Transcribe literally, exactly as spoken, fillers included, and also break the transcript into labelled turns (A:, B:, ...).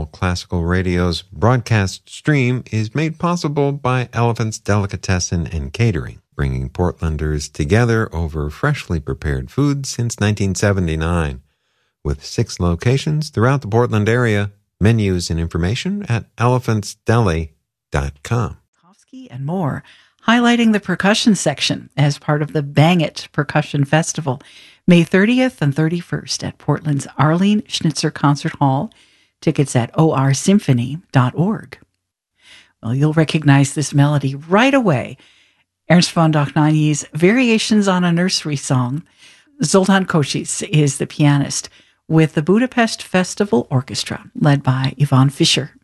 A: International Classical Radio's broadcast stream is made possible by Elephant's Delicatessen and Catering, bringing Portlanders together over freshly prepared food since nineteen seventy-nine. With six locations throughout the Portland area, menus and information at elephants deli dot com.
B: And more, highlighting the percussion section as part of the Bang It Percussion Festival, May thirtieth and thirty-first at Portland's Arlene Schnitzer Concert Hall. Tickets at o r symphony dot org. Well, you'll recognize this melody right away. Ernst von Dohnanyi's Variations on a Nursery Song. Zoltán Kocsis is the pianist with the Budapest Festival Orchestra, led by Yvonne Fischer.